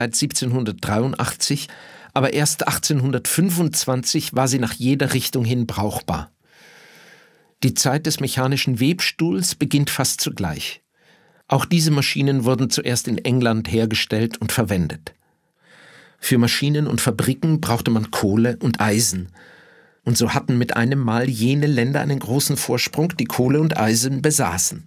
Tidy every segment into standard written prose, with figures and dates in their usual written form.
seit 1783, aber erst 1825 war sie nach jeder Richtung hin brauchbar. Die Zeit des mechanischen Webstuhls beginnt fast zugleich. Auch diese Maschinen wurden zuerst in England hergestellt und verwendet. Für Maschinen und Fabriken brauchte man Kohle und Eisen. Und so hatten mit einem Mal jene Länder einen großen Vorsprung, die Kohle und Eisen besaßen.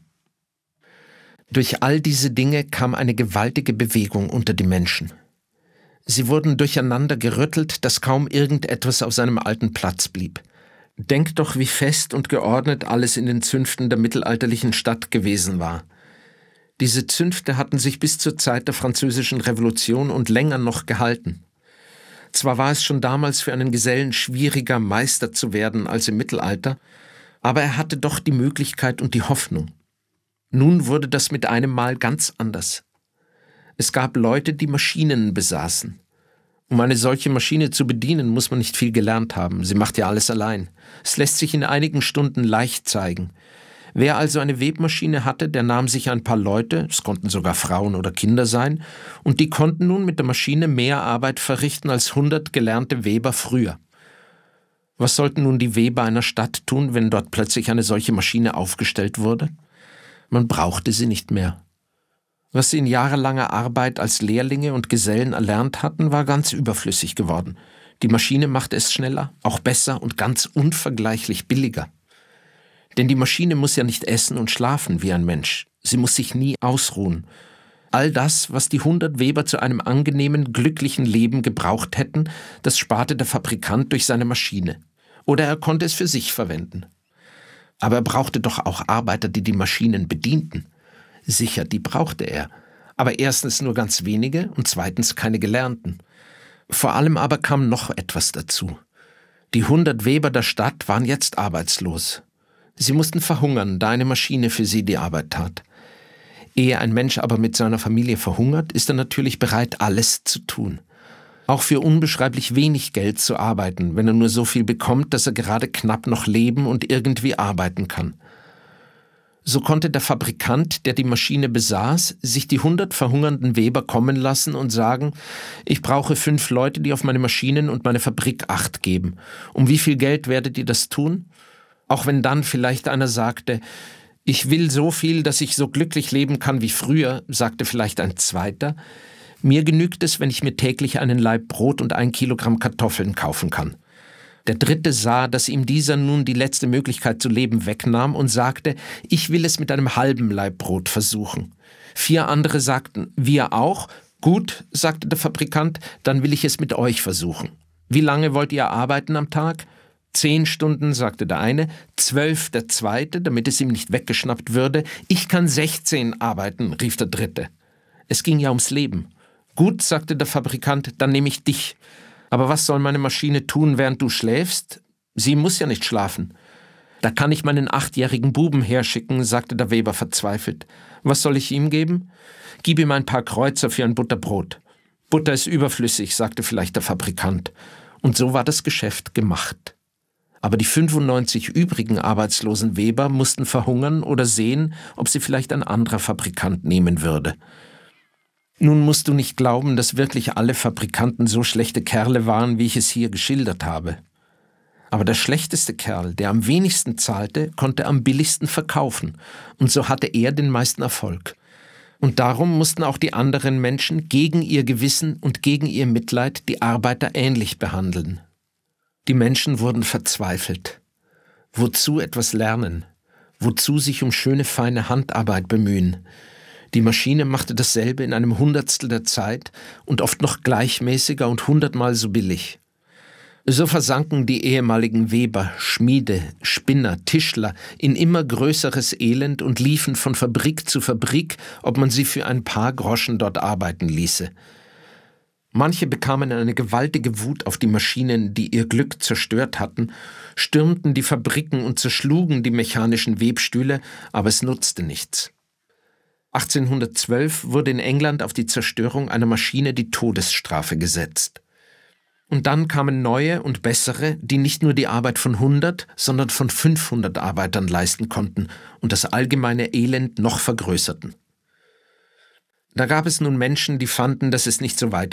Durch all diese Dinge kam eine gewaltige Bewegung unter die Menschen. Sie wurden durcheinander gerüttelt, dass kaum irgendetwas auf seinem alten Platz blieb. Denkt doch, wie fest und geordnet alles in den Zünften der mittelalterlichen Stadt gewesen war. Diese Zünfte hatten sich bis zur Zeit der Französischen Revolution und länger noch gehalten. Zwar war es schon damals für einen Gesellen schwieriger, Meister zu werden als im Mittelalter, aber er hatte doch die Möglichkeit und die Hoffnung. Nun wurde das mit einem Mal ganz anders. Es gab Leute, die Maschinen besaßen. Um eine solche Maschine zu bedienen, muss man nicht viel gelernt haben. Sie macht ja alles allein. Es lässt sich in einigen Stunden leicht zeigen. Wer also eine Webmaschine hatte, der nahm sich ein paar Leute, es konnten sogar Frauen oder Kinder sein, und die konnten nun mit der Maschine mehr Arbeit verrichten als 100 gelernte Weber früher. Was sollten nun die Weber einer Stadt tun, wenn dort plötzlich eine solche Maschine aufgestellt wurde? Man brauchte sie nicht mehr. Was sie in jahrelanger Arbeit als Lehrlinge und Gesellen erlernt hatten, war ganz überflüssig geworden. Die Maschine machte es schneller, auch besser und ganz unvergleichlich billiger. Denn die Maschine muss ja nicht essen und schlafen wie ein Mensch. Sie muss sich nie ausruhen. All das, was die 100 Weber zu einem angenehmen, glücklichen Leben gebraucht hätten, das sparte der Fabrikant durch seine Maschine. Oder er konnte es für sich verwenden. Aber er brauchte doch auch Arbeiter, die die Maschinen bedienten. Sicher, die brauchte er. Aber erstens nur ganz wenige und zweitens keine Gelernten. Vor allem aber kam noch etwas dazu. Die 100 Weber der Stadt waren jetzt arbeitslos. Sie mussten verhungern, da eine Maschine für sie die Arbeit tat. Ehe ein Mensch aber mit seiner Familie verhungert, ist er natürlich bereit, alles zu tun. Auch für unbeschreiblich wenig Geld zu arbeiten, wenn er nur so viel bekommt, dass er gerade knapp noch leben und irgendwie arbeiten kann. So konnte der Fabrikant, der die Maschine besaß, sich die 100 verhungernden Weber kommen lassen und sagen, ich brauche 5 Leute, die auf meine Maschinen und meine Fabrik Acht geben. Um wie viel Geld werdet ihr das tun? Auch wenn dann vielleicht einer sagte, ich will so viel, dass ich so glücklich leben kann wie früher, sagte vielleicht ein zweiter, mir genügt es, wenn ich mir täglich einen Laib Brot und 1 Kilogramm Kartoffeln kaufen kann. Der dritte sah, dass ihm dieser nun die letzte Möglichkeit zu leben wegnahm und sagte, ich will es mit einem halben Laib Brot versuchen. 4 andere sagten, wir auch. Gut, sagte der Fabrikant, dann will ich es mit euch versuchen. Wie lange wollt ihr arbeiten am Tag? 10 Stunden, sagte der eine, 12 der zweite, damit es ihm nicht weggeschnappt würde. Ich kann 16 arbeiten, rief der dritte. Es ging ja ums Leben. Gut, sagte der Fabrikant, dann nehme ich dich. Aber was soll meine Maschine tun, während du schläfst? Sie muss ja nicht schlafen. Da kann ich meinen 8-jährigen Buben herschicken, sagte der Weber verzweifelt. Was soll ich ihm geben? Gib ihm ein paar Kreuzer für ein Butterbrot. Butter ist überflüssig, sagte vielleicht der Fabrikant. Und so war das Geschäft gemacht. Aber die 95 übrigen arbeitslosen Weber mussten verhungern oder sehen, ob sie vielleicht ein anderer Fabrikant nehmen würde. Nun musst du nicht glauben, dass wirklich alle Fabrikanten so schlechte Kerle waren, wie ich es hier geschildert habe. Aber der schlechteste Kerl, der am wenigsten zahlte, konnte am billigsten verkaufen, und so hatte er den meisten Erfolg. Und darum mussten auch die anderen Menschen gegen ihr Gewissen und gegen ihr Mitleid die Arbeiter ähnlich behandeln. Die Menschen wurden verzweifelt. Wozu etwas lernen? Wozu sich um schöne, feine Handarbeit bemühen? Die Maschine machte dasselbe in einem Hundertstel der Zeit und oft noch gleichmäßiger und 100-mal so billig. So versanken die ehemaligen Weber, Schmiede, Spinner, Tischler in immer größeres Elend und liefen von Fabrik zu Fabrik, ob man sie für ein paar Groschen dort arbeiten ließe. Manche bekamen eine gewaltige Wut auf die Maschinen, die ihr Glück zerstört hatten, stürmten die Fabriken und zerschlugen die mechanischen Webstühle, aber es nutzte nichts. 1812 wurde in England auf die Zerstörung einer Maschine die Todesstrafe gesetzt. Und dann kamen neue und bessere, die nicht nur die Arbeit von 100, sondern von 500 Arbeitern leisten konnten und das allgemeine Elend noch vergrößerten. Da gab es nun Menschen, die fanden, dass es nicht so weitergehen